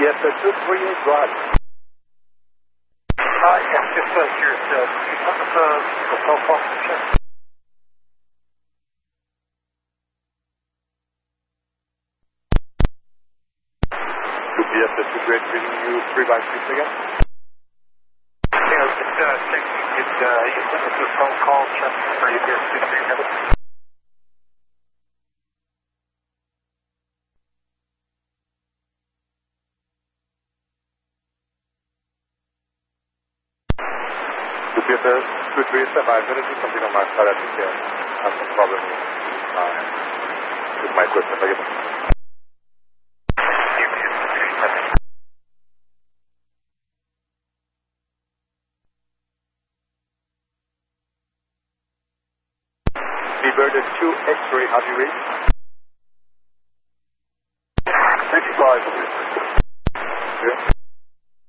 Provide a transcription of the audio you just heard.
Yes, 238 Drive. Yeah, just curious. Can you talk about the cell phone check? UPS 238 reading you 3 by 6 again? Yeah, just checking. Did you send us a phone call check for UPS 237? UPS 237, I'm going to do something on my side. I think I have some problem with my equipment again. UPS 237. Seabird 2 X-ray, how do you read?